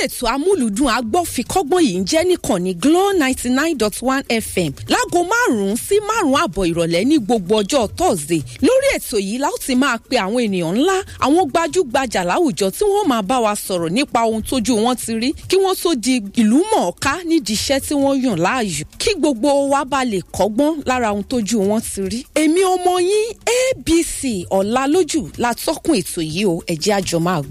ètò amúlùdùn agbọ́fikọ́gbọ́n yìí ń jẹ́ nìkànnì Glo 99.1 FM láago 5 sí 5:30 ìrọ̀lẹ́ ní gbogbo ọjọ́ Thursday. Lórí ètò yìí la ó ti máa pe àwọn ènìyàn ńlá, àwọn gbajúgbajà láwùjọ tí wọ́n máa bá wa sọ̀rọ̀ nípa ohun tójú wọn ti rí kí wọ́n tó di ìlú mọ̀ọ́ká nídìí iṣẹ́ tí wọ́n yàn láàyò, kí gbogbo wa bá lè kọ́gbọ́n lára ohun tójú wọn ti rí. Èmi ọmọ yín ABC Ọlálójú la tọ́kùn ètò yìí o, ẹ jẹ́ a jọ máa gbọ́.